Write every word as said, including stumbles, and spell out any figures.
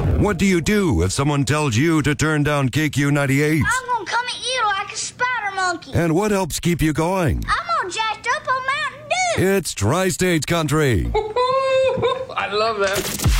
What do you do if someone tells you to turn down K Q ninety-eight? I'm gonna come at you like a spider monkey. And what helps keep you going? I'm all jacked up on Mountain Dew. It's Tri-State Country. I love that.